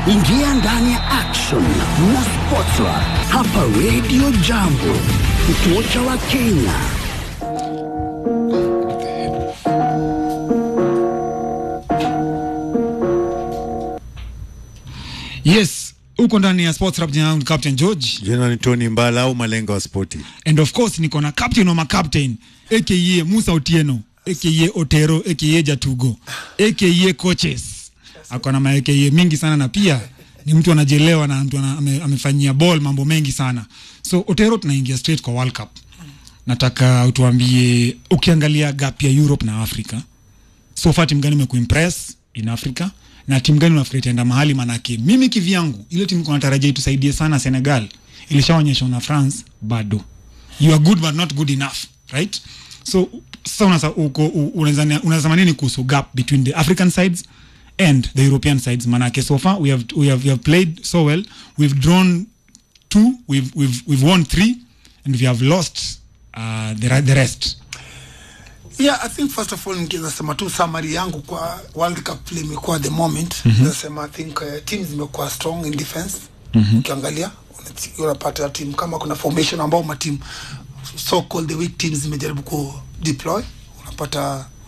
Ingia ndani ya action na Sportsra hapa Radio Jambo, kituo cha Wakenya. Yes, uko ndani ya Sportsra, jina ni Captain George. Jina ni Tony Mbala au Malenga wa Sporti. And of course niko na captain wa captain, aka Musa Otieno, aka Otero, aka Jatugo, aka coaches. Akona ma aka mingi sana na pia ni mtu anajielewa na mtu amefanyia ball mambo mengi sana. So Otero, tunaingia straight kwa World Cup. Nataka utuambie, ukiangalia gap ya Europe na Africa, so far timu gani imekuimpress in Africa na timu gani unafikiri itaenda mahali? Manake mimi kivyangu ile timu kuna tarajia itusaidie sana Senegal, ilishaonyesha na France bado. You are good but not good enough, right? So unaweza nini kuhusu gap between the African sides and the European sides? Manake so far we have played so well. We've drawn 2, we've won 3, and we have lost the rest. Yeah, I think first of all ningesema tu summary yangu kwa World Cup play imekuwa the moment. Nasema I think teams zimekuwa strong in defense. Ukiangalia unapata team kama kuna formation ambao ma team so called the weak teams zimejaribu ku deploy. Unapata